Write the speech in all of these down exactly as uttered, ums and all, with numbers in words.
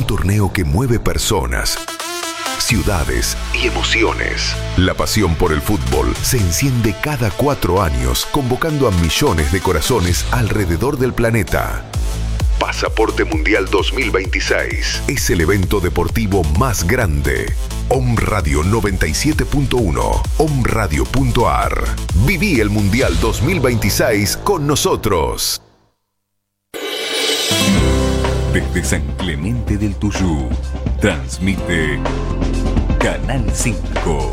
torneo que mueve personas, ciudades y emociones. La pasión por el fútbol se enciende cada cuatro años, convocando a millones de corazones alrededor del planeta. Pasaporte Mundial dos mil veintiséis es el evento deportivo más grande. Om Radio noventa y siete punto uno, omradio punto ar. Viví el Mundial dos mil veintiséis con nosotros. Desde San Clemente del Tuyú, transmite Canal cinco.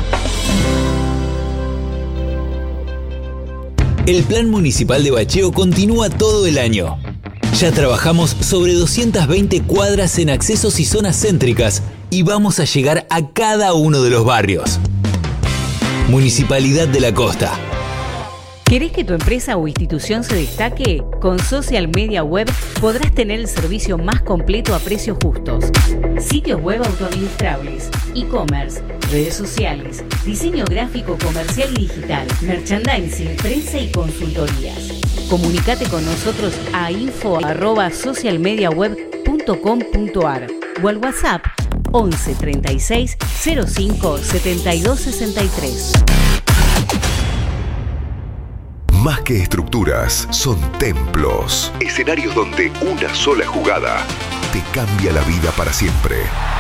El Plan Municipal de Bacheo continúa todo el año. Ya trabajamos sobre doscientas veinte cuadras en accesos y zonas céntricas y vamos a llegar a cada uno de los barrios. Municipalidad de la Costa. ¿Querés que tu empresa o institución se destaque? Con Social Media Web podrás tener el servicio más completo a precios justos. Sitios web autoadministrables, e-commerce, redes sociales, diseño gráfico comercial y digital, merchandising, prensa y consultorías. Comunicate con nosotros a info arroba socialmediaweb punto com punto ar o al WhatsApp once treinta y seis cero cinco setenta y dos sesenta y tres. Más que estructuras, son templos. Escenarios donde una sola jugada te cambia la vida para siempre.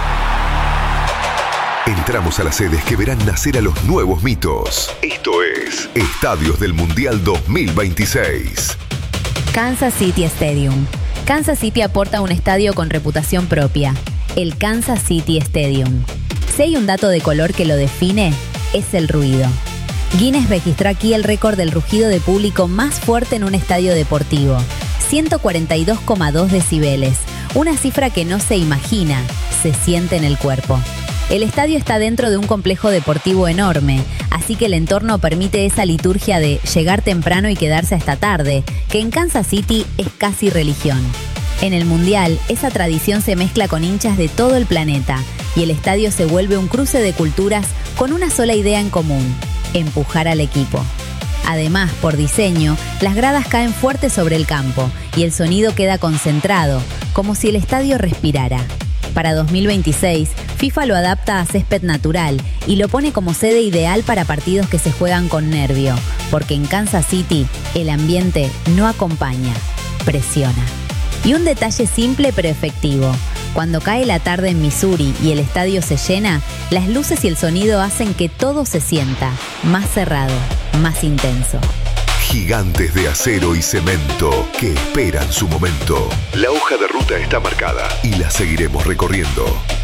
Entramos a las sedes que verán nacer a los nuevos mitos. Esto es Estadios del Mundial dos mil veintiséis. Kansas City Stadium. Kansas City aporta un estadio con reputación propia, el Kansas City Stadium. Si hay un dato de color que lo define, es el ruido. Guinness registró aquí el récord del rugido de público más fuerte en un estadio deportivo, ciento cuarenta y dos coma dos decibeles, una cifra que no se imagina, se siente en el cuerpo. El estadio está dentro de un complejo deportivo enorme, así que el entorno permite esa liturgia de llegar temprano y quedarse hasta tarde, que en Kansas City es casi religión. En el Mundial, esa tradición se mezcla con hinchas de todo el planeta, y el estadio se vuelve un cruce de culturas con una sola idea en común: empujar al equipo. Además, por diseño, las gradas caen fuerte sobre el campo y el sonido queda concentrado, como si el estadio respirara. Para dos mil veintiséis, FIFA lo adapta a césped natural y lo pone como sede ideal para partidos que se juegan con nervio, porque en Kansas City el ambiente no acompaña, presiona. Y un detalle simple pero efectivo: cuando cae la tarde en Missouri y el estadio se llena, las luces y el sonido hacen que todo se sienta más cerrado, más intenso. Gigantes de acero y cemento que esperan su momento. La hoja de ruta está marcada y la seguiremos recorriendo.